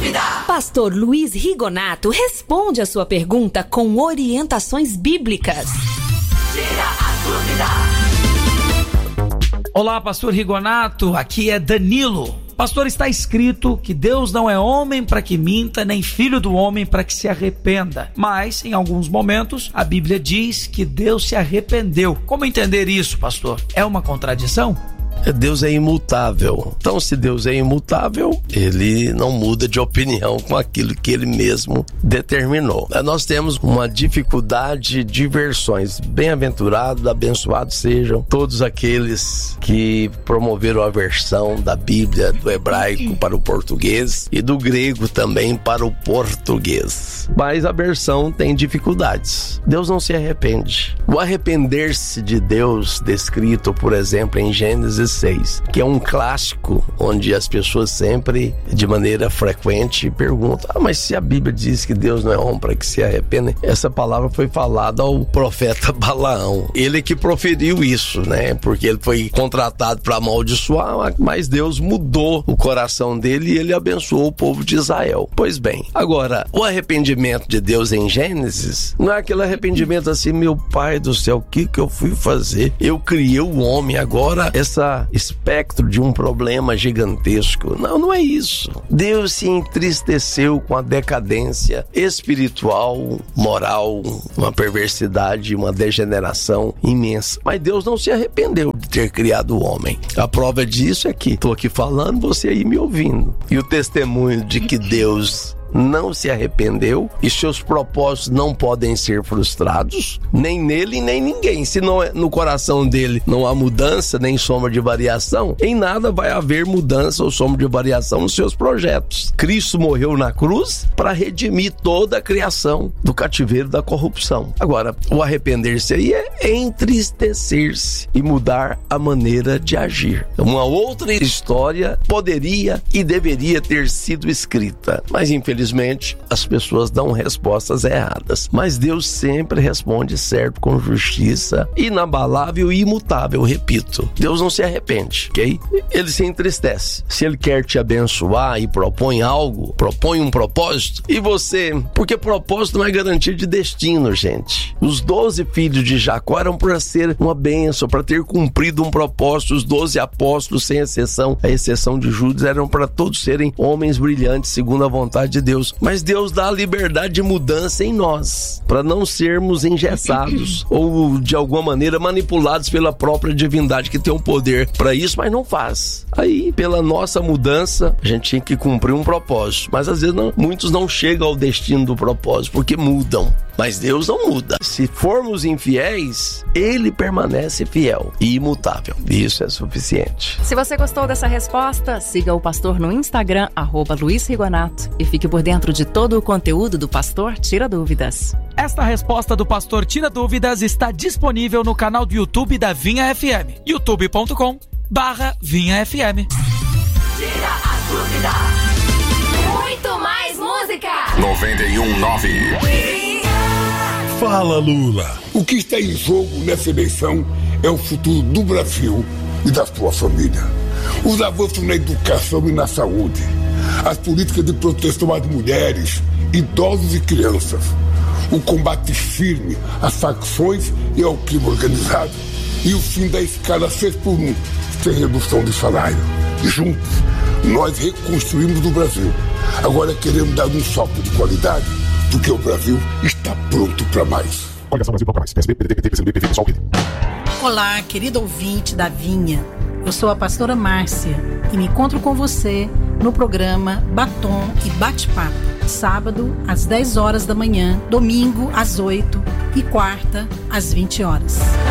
dúvida. Pastor Luiz Rigonato responde a sua pergunta com orientações bíblicas. Tira a dúvida. Olá, Pastor Rigonato, aqui é Danilo. Pastor, está escrito que Deus não é homem para que minta, nem filho do homem para que se arrependa. Mas, em alguns momentos, a Bíblia diz que Deus se arrependeu. Como entender isso, pastor? É uma contradição? Deus é imutável. Então, se Deus é imutável, ele não muda de opinião com aquilo que ele mesmo determinou. Nós temos uma dificuldade de versões. Bem-aventurados, abençoados sejam todos aqueles que promoveram a versão da Bíblia do hebraico para o português e do grego também para o português. Mas a versão tem dificuldades. Deus não se arrepende. O arrepender-se de Deus, descrito, por exemplo, em Gênesis 6, que é um clássico onde as pessoas sempre, de maneira frequente, perguntam: mas se a Bíblia diz que Deus não é homem para que se arrependa? Essa palavra foi falada ao profeta Balaão. Ele que proferiu isso, né? Porque ele foi contratado para amaldiçoar, mas Deus mudou o coração dele e ele abençoou o povo de Israel. Pois bem, agora, o arrependimento de Deus em Gênesis não é aquele arrependimento assim: meu pai do céu, o que eu fui fazer? Eu criei o homem, agora essa espectro de um problema gigantesco. Não é isso. Deus se entristeceu com a decadência espiritual, moral, uma perversidade, uma degeneração imensa. Mas Deus não se arrependeu de ter criado o homem. A prova disso é que estou aqui falando, você aí me ouvindo. E o testemunho de que Deus não se arrependeu e seus propósitos não podem ser frustrados, nem nele nem ninguém. Se não é, no coração dele não há mudança nem sombra de variação, em nada vai haver mudança ou sombra de variação nos seus projetos. Cristo morreu na cruz para redimir toda a criação do cativeiro da corrupção. Agora, o arrepender-se aí é entristecer-se e mudar a maneira de agir. Uma outra história poderia e deveria ter sido escrita, mas infelizmente as pessoas dão respostas erradas. Mas Deus sempre responde certo, com justiça, inabalável e imutável. Repito, Deus não se arrepende, ok? Ele se entristece. Se ele quer te abençoar e propõe algo, propõe um propósito, e você... Porque propósito não é garantia de destino, gente. Os 12 filhos de Jacó eram para ser uma bênção, para ter cumprido um propósito. Os 12 apóstolos, sem exceção, a exceção de Judas, eram para todos serem homens brilhantes, segundo a vontade de Deus. Mas Deus dá a liberdade de mudança em nós, para não sermos engessados ou de alguma maneira manipulados pela própria divindade, que tem um poder para isso, mas não faz. Aí, pela nossa mudança, a gente tinha que cumprir um propósito, mas às vezes muitos não chegam ao destino do propósito, porque mudam. Mas Deus não muda. Se formos infiéis, Ele permanece fiel e imutável. Isso é suficiente. Se você gostou dessa resposta, siga o pastor no Instagram, @Luiz Rigonato, e fique por dentro de todo o conteúdo do Pastor Tira Dúvidas. Esta resposta do Pastor Tira Dúvidas está disponível no canal do YouTube da Vinha FM, youtube.com/VinhaFM. Tira a dúvida. Muito mais música. 91.9. Fala, Lula. O que está em jogo nessa eleição é o futuro do Brasil e da sua família. Os avanços na educação e na saúde, as políticas de proteção às mulheres, idosos e crianças, o combate firme às facções e ao crime organizado e o fim da escala 6x1, sem redução de salário. Juntos, nós reconstruímos o Brasil. Agora queremos dar um salto de qualidade, porque o Brasil está pronto para mais. Coligação Brasil para mais. PSB, PDT, PT, PCdoB, PV, PSOL, PT. Olá, querido ouvinte da Vinha. Eu sou a pastora Márcia e me encontro com você no programa Batom e Bate-Papo. Sábado, às 10 horas da manhã, domingo, às 8 e quarta, às 20 horas.